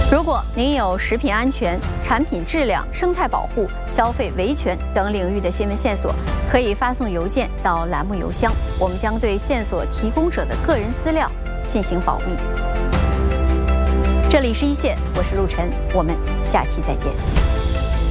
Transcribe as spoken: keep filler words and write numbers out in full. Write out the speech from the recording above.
如果您有食品安全、产品质量、生态保护、消费维权等领域的新闻线索，可以发送邮件到栏目邮箱，我们将对线索提供者的个人资料进行保密。这里是一线，我是陆晨，我们下期再见。